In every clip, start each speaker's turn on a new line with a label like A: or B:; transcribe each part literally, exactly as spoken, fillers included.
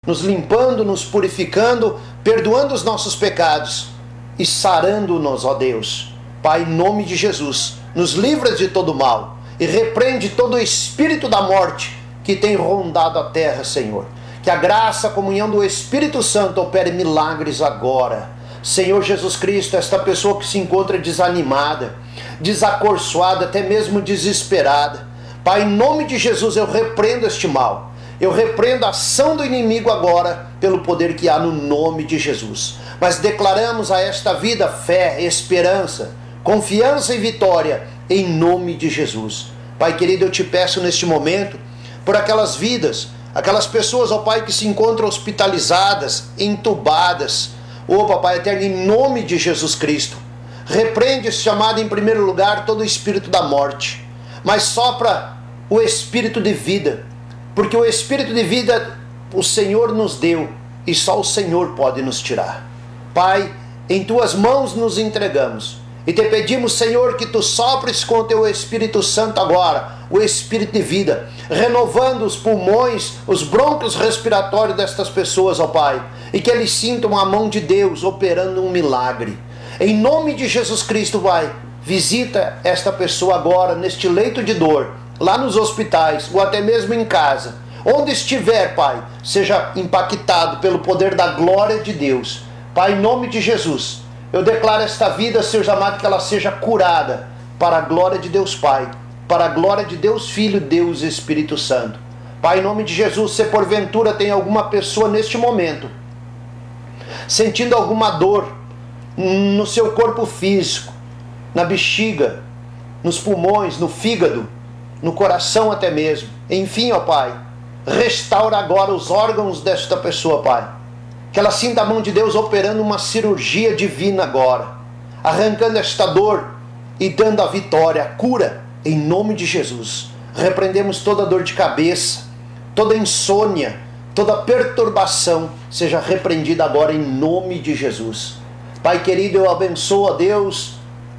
A: nos limpando, nos purificando, perdoando os nossos pecados e sarando-nos, ó Deus. Pai, em nome de Jesus, nos livra de todo mal e repreende todo o espírito da morte que tem rondado a terra, Senhor. Que a graça, a comunhão do Espírito Santo opere milagres agora. Senhor Jesus Cristo, esta pessoa que se encontra desanimada, desacorçoada, até mesmo desesperada, Pai, em nome de Jesus eu repreendo este mal. Eu repreendo a ação do inimigo agora, pelo poder que há no nome de Jesus. Mas declaramos a esta vida fé, esperança, confiança e vitória, em nome de Jesus. Pai querido, eu te peço neste momento, por aquelas vidas, aquelas pessoas, ó Pai, que se encontram hospitalizadas, entubadas. Ó Papai eterno, em nome de Jesus Cristo, repreende esse chamado em primeiro lugar todo o espírito da morte, mas sopra o espírito de vida, porque o espírito de vida o Senhor nos deu e só o Senhor pode nos tirar. Pai, em tuas mãos nos entregamos e te pedimos, Senhor, que tu sopres com o teu Espírito Santo agora, o espírito de vida, renovando os pulmões, os brônquios respiratórios destas pessoas, ó Pai, e que eles sintam a mão de Deus operando um milagre. Em nome de Jesus Cristo, Pai, visita esta pessoa agora neste leito de dor, lá nos hospitais ou até mesmo em casa. Onde estiver, Pai, seja impactado pelo poder da glória de Deus. Pai, em nome de Jesus, eu declaro esta vida, Senhor amado, que ela seja curada para a glória de Deus Pai, para a glória de Deus Filho, Deus Espírito Santo. Pai, em nome de Jesus, se porventura tem alguma pessoa neste momento sentindo alguma dor no seu corpo físico, na bexiga, nos pulmões, no fígado, no coração até mesmo, enfim, ó Pai, restaura agora os órgãos desta pessoa, Pai. Que ela sinta a mão de Deus operando uma cirurgia divina agora, arrancando esta dor e dando a vitória, a cura, em nome de Jesus. Repreendemos toda dor de cabeça, toda insônia, toda perturbação, seja repreendida agora em nome de Jesus. Pai querido, eu abençoo, a Deus,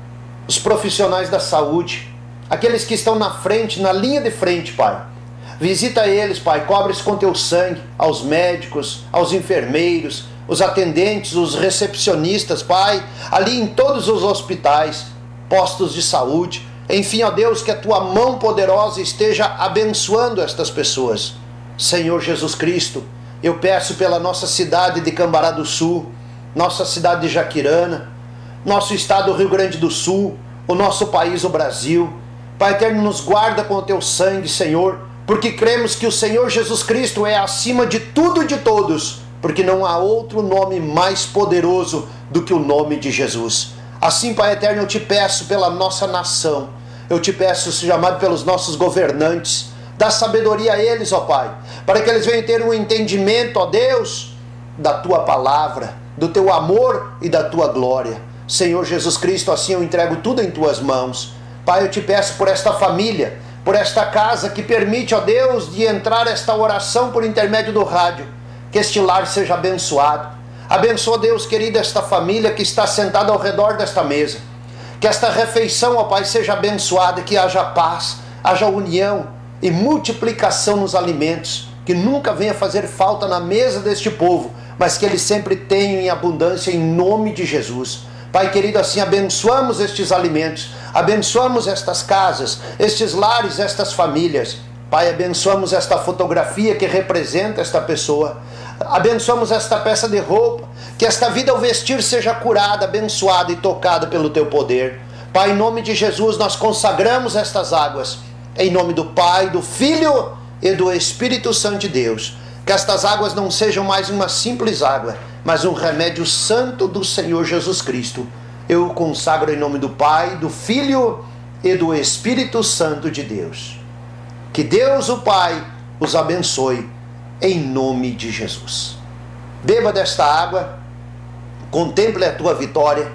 A: os profissionais da saúde, aqueles que estão na frente, na linha de frente, Pai. Visita eles, Pai, cobre-os com teu sangue, aos médicos, aos enfermeiros, os atendentes, os recepcionistas, Pai, ali em todos os hospitais, postos de saúde. Enfim, ó Deus, que a tua mão poderosa esteja abençoando estas pessoas. Senhor Jesus Cristo, eu peço pela nossa cidade de Cambará do Sul, nossa cidade de Jaquirana, nosso estado do Rio Grande do Sul, o nosso país, o Brasil. Pai eterno, nos guarda com o teu sangue, Senhor, porque cremos que o Senhor Jesus Cristo é acima de tudo e de todos, porque não há outro nome mais poderoso do que o nome de Jesus. Assim, Pai eterno, eu te peço pela nossa nação, eu te peço, seja amado, pelos nossos governantes, dá sabedoria a eles, ó Pai, para que eles venham ter um entendimento, ó Deus, da tua palavra, do teu amor e da tua glória. Senhor Jesus Cristo, assim eu entrego tudo em tuas mãos. Pai, eu te peço por esta família, por esta casa que permite, ó Deus, de entrar esta oração por intermédio do rádio, que este lar seja abençoado. Abençoa, Deus querido, esta família que está sentada ao redor desta mesa. Que esta refeição, ó Pai, seja abençoada, que haja paz, haja união e multiplicação nos alimentos, que nunca venha fazer falta na mesa deste povo, mas que eles sempre tenham em abundância em nome de Jesus. Pai querido, assim abençoamos estes alimentos, abençoamos estas casas, estes lares, estas famílias. Pai, abençoamos esta fotografia que representa esta pessoa, abençoamos esta peça de roupa, que esta vida ao vestir seja curada, abençoada e tocada pelo teu poder. Pai, em nome de Jesus, nós consagramos estas águas, em nome do Pai, do Filho e do Espírito Santo de Deus. Que estas águas não sejam mais uma simples água, mas um remédio santo do Senhor Jesus Cristo. Eu o consagro em nome do Pai, do Filho e do Espírito Santo de Deus. Que Deus, o Pai, os abençoe em nome de Jesus. Beba desta água, contemple a tua vitória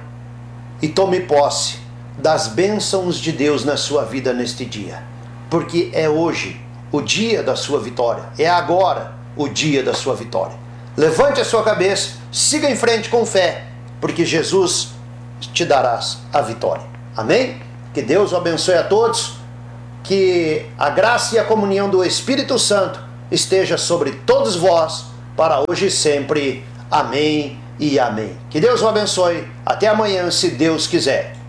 A: e tome posse das bênçãos de Deus na sua vida neste dia. Porque é hoje o dia da sua vitória, é agora o dia da sua vitória. Levante a sua cabeça, siga em frente com fé, porque Jesus te darás a vitória. Amém? Que Deus o abençoe a todos, que a graça e a comunhão do Espírito Santo esteja sobre todos vós, para hoje e sempre. Amém e amém. Que Deus o abençoe. Até amanhã, se Deus quiser.